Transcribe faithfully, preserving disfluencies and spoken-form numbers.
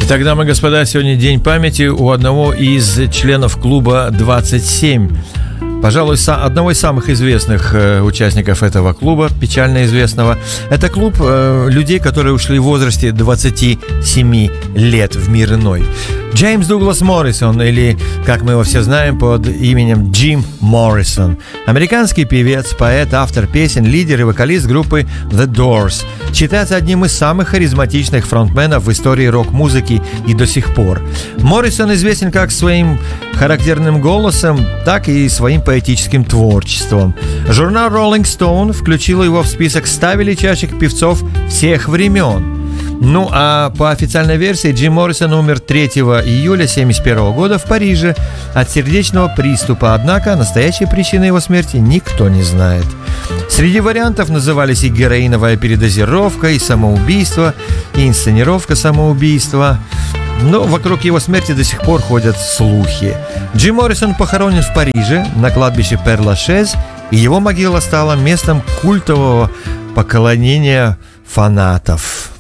Итак, дамы и господа, сегодня день памяти у одного из членов клуба двадцать семь. Пожалуй, одного из самых известных э, участников этого клуба, печально известного. Это клуб э, людей, которые ушли в возрасте двадцати семи лет в мир иной. Джеймс Дуглас Моррисон, или, как мы его все знаем, под именем Джим Моррисон. Американский певец, поэт, автор песен, лидер и вокалист группы The Doors. Считается одним из самых харизматичных фронтменов в истории рок-музыки и до сих пор. Моррисон известен как своим характерным голосом, так и своим поэтическим творчеством. Журнал Rolling Stone включил его в список ста величайших певцов всех времен. Ну а по официальной версии Джим Моррисон умер третьего июля тысяча девятьсот семьдесят первого года в Париже от сердечного приступа, однако настоящей причины его смерти никто не знает. Среди вариантов назывались и героиновая передозировка, и самоубийство, и инсценировка самоубийства. Но вокруг его смерти до сих пор ходят слухи. Джим Моррисон похоронен в Париже на кладбище Пер-Лашез, и его могила стала местом культового поклонения фанатов.